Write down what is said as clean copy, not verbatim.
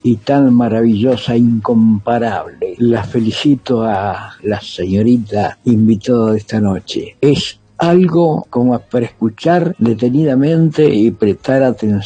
y tan maravillosa, incomparable. La felicito a la señorita invitada de esta noche. Es algo como para escuchar detenidamente y prestar atención